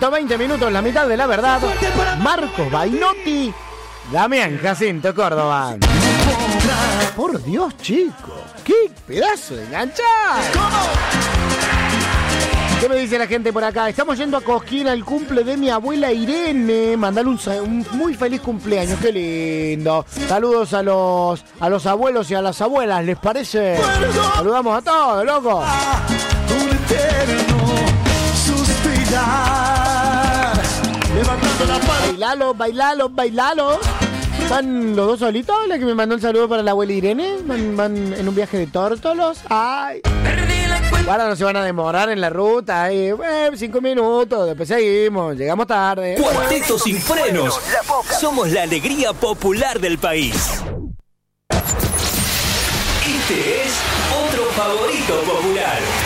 120 minutos, la mitad de la verdad. Marcos Bainotti, Damián Jacinto Córdoba. Por Dios, chicos, qué pedazo de enganchar. ¿Qué me dice la gente por acá? Estamos yendo a Cosquín al cumple de mi abuela Irene. Mandale un muy feliz cumpleaños, qué lindo. Saludos a los abuelos y a las abuelas, ¿les parece? Saludamos a todos, loco. Un eterno suspirar, levantando la mano. Bailalo. ¿Van los dos solitos? La que me mandó el saludo para la abuela Irene. ¿Van en un viaje de tórtolos? ¡Ay! Ahora no se van a demorar en la ruta. 5 minutos, después seguimos. Llegamos tarde. Cuarteto sin frenos. Somos la alegría popular del país. Este es otro favorito popular.